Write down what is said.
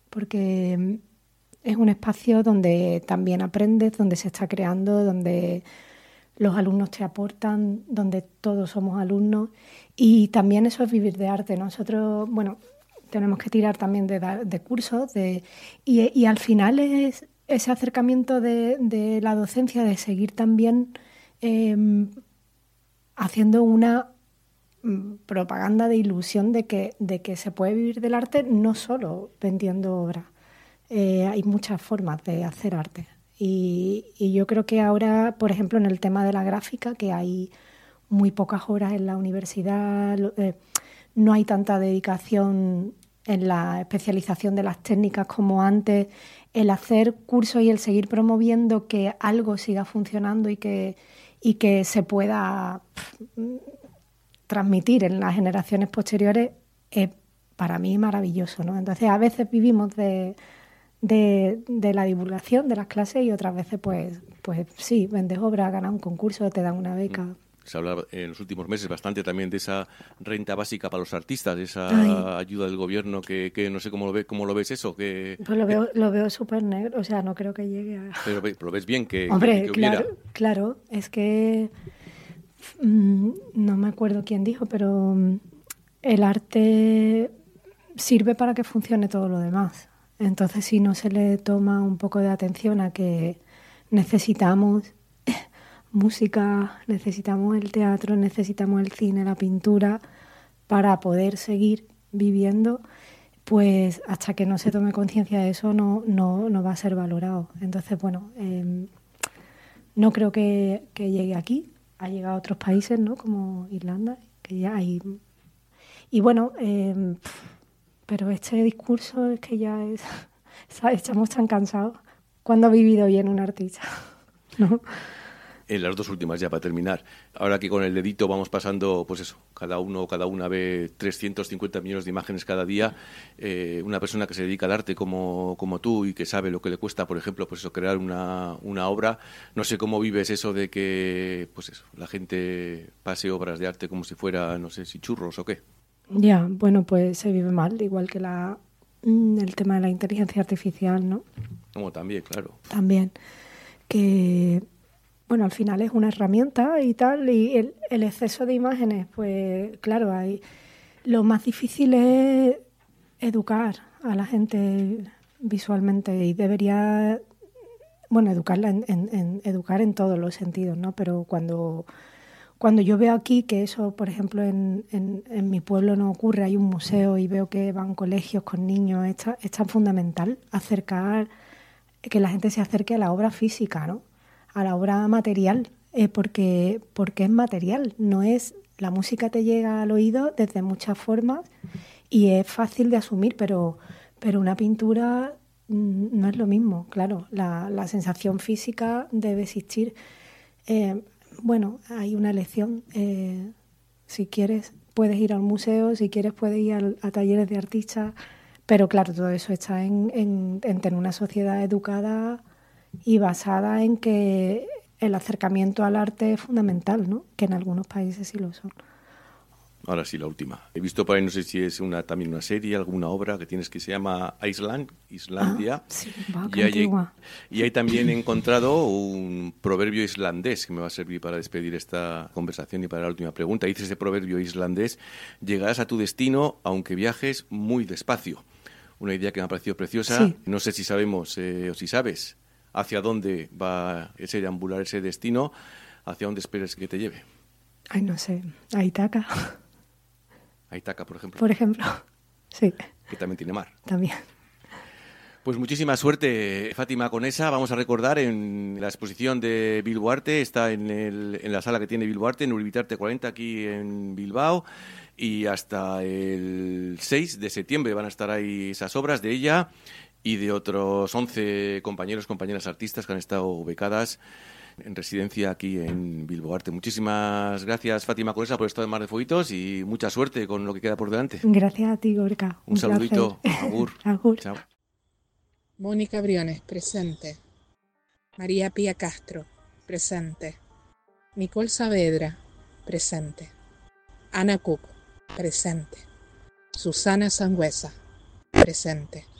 porque es un espacio donde también aprendes, donde se está creando, donde los alumnos te aportan, donde todos somos alumnos, y también eso es vivir de arte. Nosotros, bueno, tenemos que tirar también de cursos, y al final es ese acercamiento de la docencia, de seguir también haciendo una propaganda de ilusión de que se puede vivir del arte no solo vendiendo obras. Hay muchas formas de hacer arte. Y yo creo que ahora, por ejemplo, en el tema de la gráfica, que hay muy pocas horas en la universidad, no hay tanta dedicación en la especialización de las técnicas como antes, el hacer cursos y el seguir promoviendo que algo siga funcionando y que se pueda transmitir en las generaciones posteriores es para mí maravilloso, ¿no? Entonces, a veces vivimos de la divulgación de las clases y otras veces, pues sí, vendes obras, ganas un concurso, te dan una beca. Se habla en los últimos meses bastante también de esa renta básica para los artistas, de esa ayuda del gobierno que no sé cómo lo ves eso. Pues lo veo súper negro, o sea, no creo que llegue a... Pero lo ves bien que Hombre, que hubiera. claro, es que no me acuerdo quién dijo, pero el arte sirve para que funcione todo lo demás. Entonces, si no se le toma un poco de atención a que necesitamos música, necesitamos el teatro, necesitamos el cine, la pintura, para poder seguir viviendo, pues hasta que no se tome conciencia de eso no va a ser valorado. Entonces, bueno, no creo que llegue aquí. Ha llegado a otros países, ¿no? Como Irlanda, que ya hay... Y bueno, pero este discurso es que ya es... ¿sabes? Estamos tan cansados. ¿Cuándo ha vivido bien un artista? ¿No? En las dos últimas, ya para terminar. Ahora que con el dedito vamos pasando, pues eso, cada una ve 350 millones de imágenes cada día. Una persona que se dedica al arte como tú y que sabe lo que le cuesta, por ejemplo, pues eso, crear una obra. No sé cómo vives eso de que, pues eso, la gente pase obras de arte como si fuera, no sé, si churros o qué. Ya, bueno, pues se vive mal, igual que el tema de la inteligencia artificial, ¿no? Como también, claro. También, que... Bueno, al final es una herramienta y tal, y el exceso de imágenes, pues claro, lo más difícil es educar a la gente visualmente y debería, bueno, educarla educar en todos los sentidos, ¿no? Pero cuando yo veo aquí que eso, por ejemplo, en mi pueblo no ocurre, hay un museo y veo que van colegios con niños, es tan fundamental que la gente se acerque a la obra física, ¿no? A la obra material, porque es material, no es... La música te llega al oído desde muchas formas y es fácil de asumir, pero una pintura no es lo mismo, claro, la sensación física debe existir. Bueno, hay una elección, si quieres puedes ir al museo, si quieres puedes ir a talleres de artistas, pero claro, todo eso está en tener una sociedad educada y basada en que el acercamiento al arte es fundamental, ¿no? Que en algunos países sí lo son. Ahora sí, la última. He visto por ahí, no sé si es también una serie, alguna obra que tienes que se llama Islandia. Sí, va, qué antigua. Y ahí también he encontrado un proverbio islandés que me va a servir para despedir esta conversación y para la última pregunta. Dice ese proverbio islandés: llegarás a tu destino aunque viajes muy despacio. Una idea que me ha parecido preciosa. Sí. No sé si sabemos o si sabes hacia dónde va ese deambular, ese destino, hacia dónde esperes que te lleve. Ay, no sé, a Ítaca. A Ítaca, por ejemplo. Por ejemplo, sí. Que también tiene mar. También. Pues muchísima suerte, Fátima, con esa. Vamos a recordar en la exposición de Bilbo Arte, está en la sala que tiene Bilbo Arte, en Urbitarte 40, aquí en Bilbao, y hasta el 6 de septiembre van a estar ahí esas obras de ella y de otros 11 compañeras artistas que han estado becadas en residencia aquí en Bilbo Arte. Muchísimas gracias, Fátima Conesa, por estar en Mar de Fueguitos y mucha suerte con lo que queda por delante. Gracias a ti, Gorka. Un saludito. Agur. Agur. Chao. Mónica Briones, presente. María Pía Castro, presente. Nicole Saavedra, presente. Ana Cook, presente. Susana Sangüesa, presente.